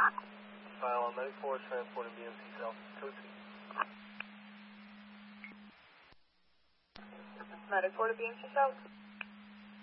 File on Medic 4 transporting BMC South, code 2. Medic 4 to BMC South.